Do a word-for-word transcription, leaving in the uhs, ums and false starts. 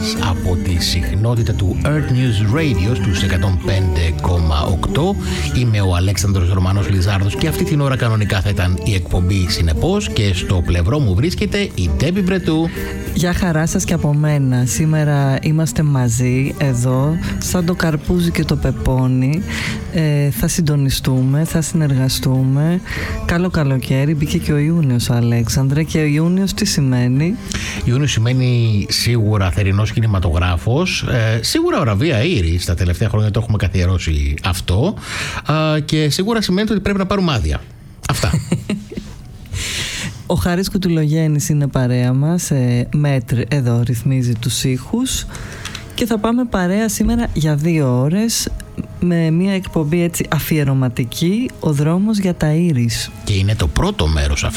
από τη συχνότητα του Earth News Radio στους εκατόν πέντε κόμμα οκτώ. Είμαι ο Αλέξανδρος Ρωμανός Λιζάρδος και αυτή την ώρα κανονικά θα ήταν η εκπομπή Συνεπώς, και στο πλευρό μου βρίσκεται η Ντέμπι Μπρετού. Γεια χαρά σας και από μένα. Σήμερα είμαστε μαζί εδώ σαν το καρπούζι και το πεπόνι. ε, Θα συντονιστούμε, θα συνεργαστούμε. Καλό καλοκαίρι, μπήκε και ο Ιούνιος, Αλέξανδρε. Και ο Ιούνιος τι σημαίνει? Ιούνιος σημαίνει σίγουρα θερινός κινηματογράφος, ε, σίγουρα βραβεία Ήρης. Τα τελευταία χρόνια το έχουμε καθιερώσει αυτό, ε, και σίγουρα σημαίνει ότι πρέπει να πάρουμε άδεια. Αυτά. Ο Χάρης Κουτουλογέννης είναι παρέα μας, ε, μέτρ εδώ ρυθμίζει τους ήχους, και θα πάμε παρέα σήμερα για δύο ώρες με μια εκπομπή έτσι αφιερωματική, ο δρόμος για τα Ήρης. Και είναι το πρώτο μέρος αυτό.